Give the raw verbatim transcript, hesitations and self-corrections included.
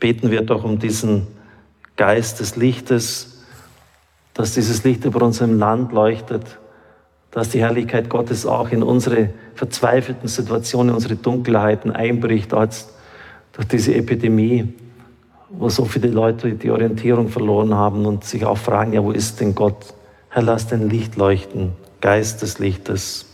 beten wir doch um diesen Geist des Lichtes, dass dieses Licht über unserem Land leuchtet, dass die Herrlichkeit Gottes auch in unsere verzweifelten Situationen, unsere Dunkelheiten einbricht, als durch diese Epidemie, wo so viele Leute die Orientierung verloren haben und sich auch fragen, ja, wo ist denn Gott? Herr, lass dein Licht leuchten, Geist des Lichtes.